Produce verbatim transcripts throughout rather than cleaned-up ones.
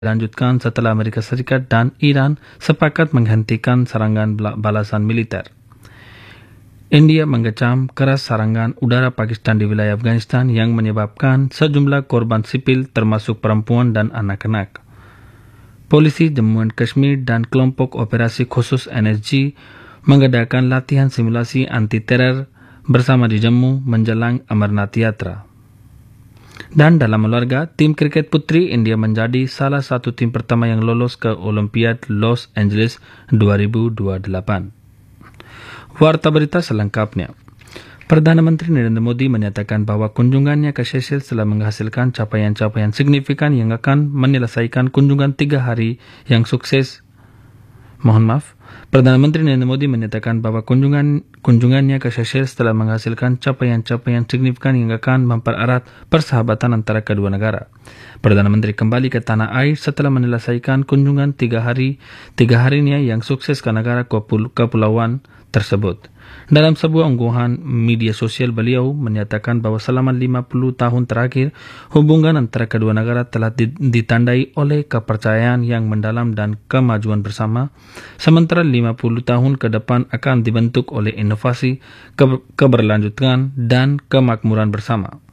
dilanjutkan setelah Amerika Serikat dan Iran sepakat menghentikan serangan balasan militer. India mengecam keras serangan udara Pakistan di wilayah Afghanistan yang menyebabkan sejumlah korban sipil termasuk perempuan dan anak-anak. Polisi Jammu dan Kashmir dan kelompok operasi khusus N S G mengadakan latihan simulasi anti-teror bersama di Jammu menjelang Amarnath Yatra. Dan dalam olahraga, tim kriket putri India menjadi salah satu tim pertama yang lolos ke Olimpiade Los Angeles dua ribu dua puluh delapan. Warta berita selengkapnya. Perdana Menteri Narendra Modi menyatakan bahwa kunjungannya ke Seychelles telah menghasilkan capaian-capaian signifikan yang akan menyelesaikan kunjungan tiga hari yang sukses. Mohon maaf. Perdana Menteri Narendra Modi menyatakan bahwa kunjungan kunjungannya ke Seychelles telah menghasilkan capaian-capaian signifikan yang akan mempererat persahabatan antara kedua negara. Perdana Menteri kembali ke tanah air setelah menyelesaikan kunjungan tiga hari tiga harinya yang sukses ke negara kepulauan tersebut. Dalam sebuah unggahan media sosial, beliau menyatakan bahwa selama lima puluh tahun terakhir, hubungan antara kedua negara telah ditandai oleh kepercayaan yang mendalam dan kemajuan bersama, sementara lima puluh tahun ke depan akan dibentuk oleh inovasi, ke- keberlanjutan, dan kemakmuran bersama.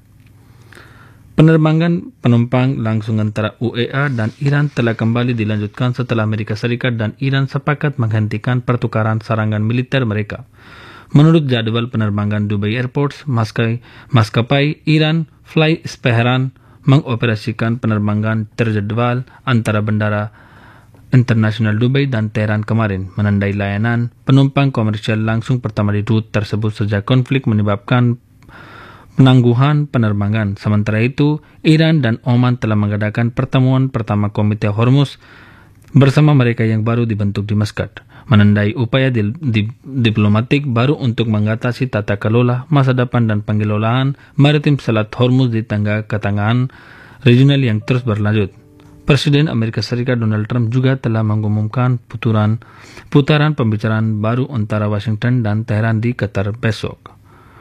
Penerbangan penumpang langsung antara U A E dan Iran telah kembali dilanjutkan setelah Amerika Serikat dan Iran sepakat menghentikan pertukaran serangan militer mereka. Menurut jadwal penerbangan Dubai Airports, maskapai, maskapai Iran Fly Speheran mengoperasikan penerbangan terjadwal antara Bandara Internasional Dubai dan Teheran kemarin, menandai layanan penumpang komersial langsung pertama di rute tersebut sejak konflik menyebabkan penangguhan penerbangan. Sementara itu, Iran dan Oman telah mengadakan pertemuan pertama Komite Hormuz bersama mereka yang baru dibentuk di Muscat, menandai upaya di, di, diplomatik baru untuk mengatasi tata kelola masa depan dan pengelolaan maritim Selat Hormuz di tengah ketangan regional yang terus berlanjut. Presiden Amerika Serikat Donald Trump juga telah mengumumkan putaran, putaran pembicaraan baru antara Washington dan Teheran di Qatar besok.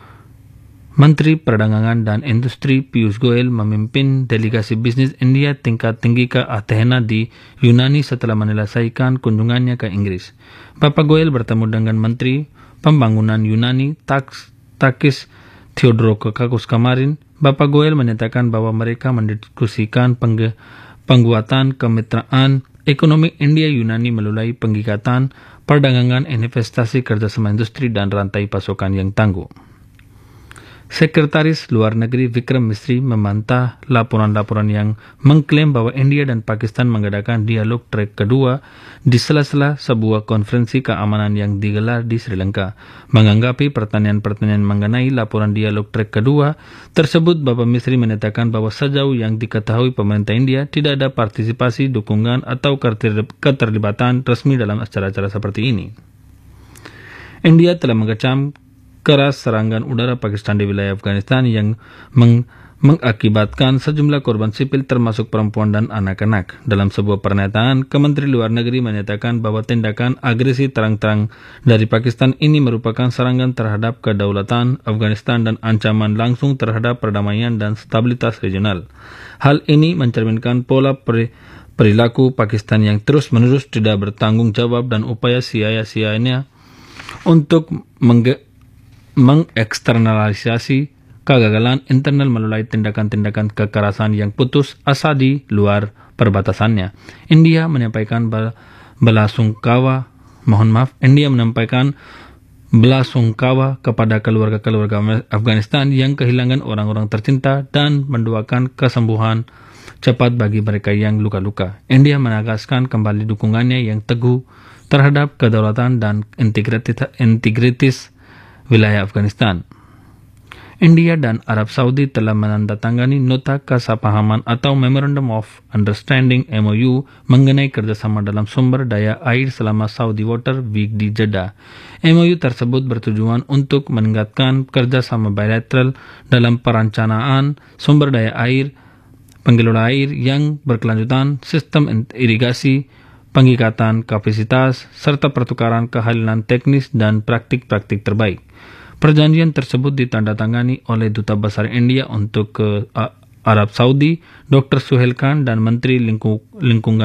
Menteri Perdagangan dan Industri Piyush Goyal memimpin delegasi bisnis India tingkat tinggi ke Athena di Yunani setelah menyelesaikan kunjungannya ke Inggris. Bapak Goyal bertemu dengan Menteri Pembangunan Yunani Takis Theodorakis kemarin. Bapak Goyal menyatakan bahwa mereka mendiskusikan pengge- penguatan kemitraan ekonomi India Yunani melalui peningkatan perdagangan, investasi, kerjasama industri, dan rantai pasokan yang tangguh. Sekretaris Luar Negeri Vikram Misri membantah laporan-laporan yang mengklaim bahwa India dan Pakistan mengadakan dialog track kedua di sela-sela sebuah konferensi keamanan yang digelar di Sri Lanka. Menanggapi pertanyaan-pertanyaan mengenai laporan dialog track kedua tersebut, Bapak Misri menyatakan bahwa sejauh yang diketahui pemerintah India tidak ada partisipasi, dukungan, atau keterlibatan resmi dalam acara-acara seperti ini. India telah mengecam keras serangan udara Pakistan di wilayah Afghanistan yang meng mengakibatkan sejumlah korban sipil termasuk perempuan dan anak-anak. Dalam sebuah pernyataan, Kementerian Luar Negeri menyatakan bahwa tindakan agresi terang-terang dari Pakistan ini merupakan serangan terhadap kedaulatan Afghanistan dan ancaman langsung terhadap perdamaian dan stabilitas regional. Hal ini mencerminkan pola peri perilaku Pakistan yang terus-menerus tidak bertanggung jawab dan upaya sia-sianya untuk mengge mengeksternalisasi kegagalan internal melalui tindakan-tindakan kekerasan yang putus asa di luar perbatasannya. India menyampaikan belasungkawa, mohon maaf, India menyampaikan belasungkawa kepada keluarga-keluarga Afghanistan yang kehilangan orang-orang tercinta dan mendoakan kesembuhan cepat bagi mereka yang luka-luka. India menegaskan kembali dukungannya yang teguh terhadap kedaulatan dan integritas, integritas wilayah Afghanistan. India dan Arab Saudi telah menandatangani nota kesepahaman atau Memorandum of Understanding M O U mengenai kerjasama dalam sumber daya air selama Saudi Water Week di Jeddah. M O U tersebut bertujuan untuk meningkatkan kerjasama bilateral dalam perencanaan sumber daya air, pengelola air yang berkelanjutan, sistem irigasi, pengikatan kapasitas, serta pertukaran keahlian teknis dan praktik-praktik terbaik. Perjanjian tersebut ditandatangani oleh Duta Besar India untuk uh, Arab Saudi, Doktor Suhail Khan dan Menteri Lingku- Lingkungan